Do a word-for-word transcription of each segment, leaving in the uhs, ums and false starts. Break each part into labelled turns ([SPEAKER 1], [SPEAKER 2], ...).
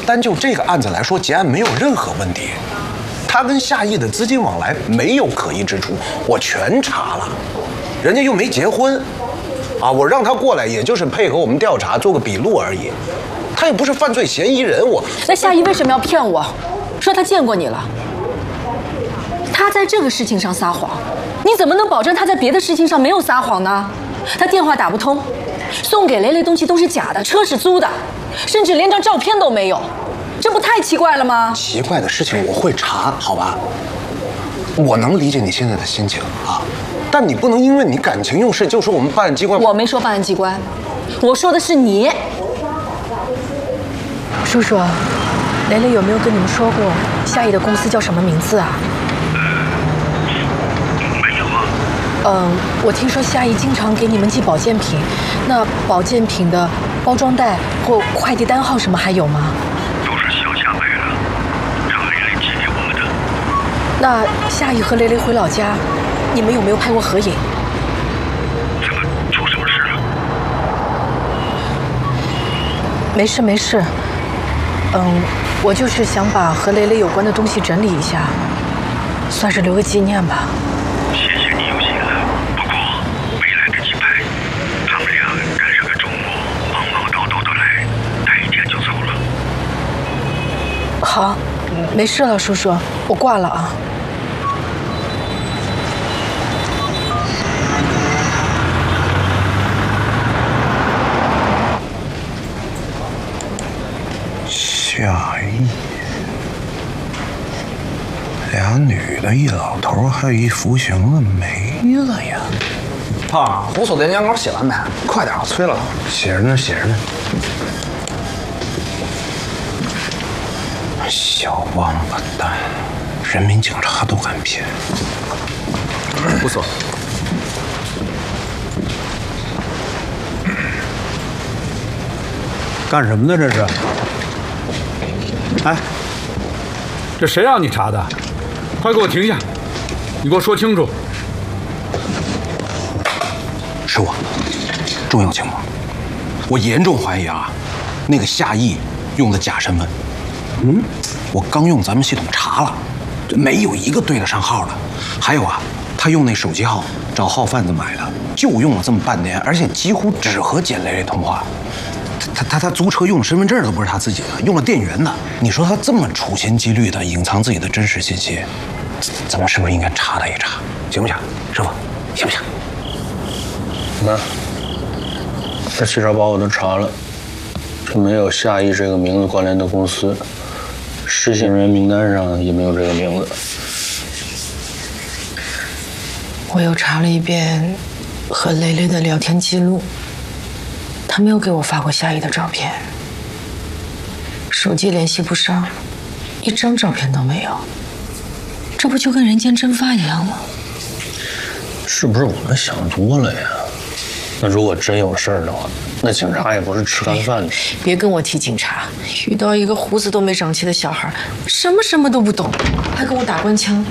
[SPEAKER 1] 单就这个案子来说，结案没有任何问题。他跟夏意的资金往来没有可疑之处，我全查了，人家又没结婚，啊，我让他过来也就是配合我们调查做个笔录而已，他也不是犯罪嫌疑人。我
[SPEAKER 2] 那夏意为什么要骗我，说他见过你了？他在这个事情上撒谎，你怎么能保证他在别的事情上没有撒谎呢？他电话打不通，送给雷雷东西都是假的，车是租的，甚至连张照片都没有。这不太奇怪了吗？
[SPEAKER 1] 奇怪的事情我会查，好吧？我能理解你现在的心情啊，但你不能因为你感情用事就说我们办案机关。
[SPEAKER 2] 我没说办案机关，我说的是你。
[SPEAKER 3] 叔叔，雷雷有没有跟你们说过夏意的公司叫什么名字啊？
[SPEAKER 4] 没有啊。
[SPEAKER 3] 嗯，我听说夏意经常给你们寄保健品，那保健品的包装袋或快递单号什么还有吗？那夏意和雷雷回老家，你们有没有拍过合影？
[SPEAKER 4] 怎么出什么事了？
[SPEAKER 3] 没事没事，嗯，我就是想把和雷雷有关的东西整理一下，算是留个纪念吧。
[SPEAKER 4] 谢谢你用心了，不过没来得及拍，他们俩赶上个周末，忙忙叨叨的来，待一天就走了。
[SPEAKER 3] 好，没事了，叔叔，我挂了啊。
[SPEAKER 1] 夏意，俩女的，一老头，还有一服刑的没了呀。
[SPEAKER 5] 胖，红薯的年糕写完没？快点，催了。
[SPEAKER 1] 写着呢，写着呢。小王八蛋，人民警察都敢骗。
[SPEAKER 5] 不错。
[SPEAKER 6] 干什么呢？这是？哎，这谁让你查的？快给我停下！你给我说清楚。
[SPEAKER 1] 是我，重要情况，我严重怀疑啊，那个夏意用的假身份。嗯，我刚用咱们系统查了，没有一个对得上号的。还有啊，他用那手机号找号贩子买的，就用了这么半年，而且几乎只和简雷雷通话。他他他租车用的身份证都不是他自己的，用了店员的。你说他这么处心积虑的隐藏自己的真实信息，咱们是不是应该查他一查，行不行？师傅，行不行？
[SPEAKER 7] 那这汽车包我都查了，这没有夏意这个名字关联的公司，失信人员名单上也没有这个名字。
[SPEAKER 3] 我又查了一遍和雷雷的聊天记录，他没有给我发过夏意的照片，手机联系不上，一张照片都没有，这不就跟人间蒸发一样吗？
[SPEAKER 7] 是不是我们想多了呀？那如果真有事儿的话，那警察也不是吃干饭的。
[SPEAKER 3] 别跟我提警察，遇到一个胡子都没长齐的小孩，什么什么都不懂，还跟我打官腔。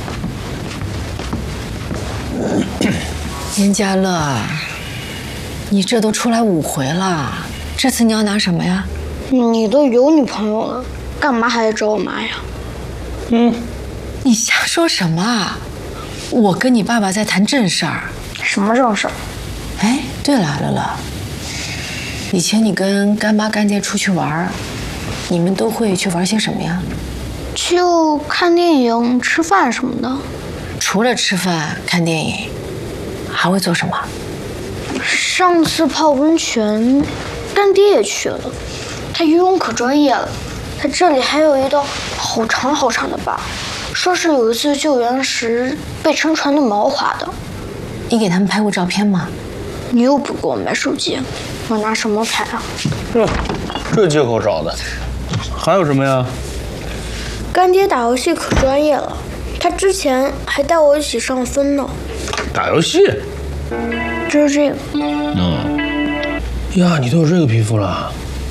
[SPEAKER 3] 严家乐，你这都出来五回了，这次你要拿什么呀？
[SPEAKER 8] 你都有女朋友了，干嘛还来找我妈呀？
[SPEAKER 3] 嗯，你瞎说什么啊？我跟你爸爸在谈正事儿。
[SPEAKER 8] 什么正事儿？
[SPEAKER 3] 哎，对了，乐乐，以前你跟干妈干爹出去玩，你们都会去玩些什么呀？
[SPEAKER 8] 就看电影、吃饭什么的。
[SPEAKER 3] 除了吃饭、看电影，还会做什么？
[SPEAKER 8] 上次泡温泉，干爹也去了，他游泳可专业了。他这里还有一道好长好长的疤，说是有一次救援时被沉船的锚划的。
[SPEAKER 3] 你给他们拍过照片吗？
[SPEAKER 8] 你又不给我买手机，我拿什么拍啊？
[SPEAKER 7] 这这借口找的，还有什么呀？
[SPEAKER 8] 干爹打游戏可专业了，他之前还带我一起上分呢。
[SPEAKER 7] 打游戏？
[SPEAKER 8] 就是这个。
[SPEAKER 7] 嗯，呀，你都有这个皮肤了？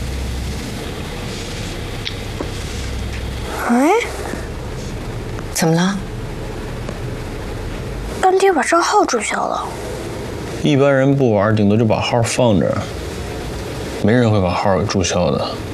[SPEAKER 8] 哎，
[SPEAKER 3] 怎么了？
[SPEAKER 8] 干爹把账号注销了。
[SPEAKER 7] 一般人不玩，顶多就把号放着，没人会把号给注销的。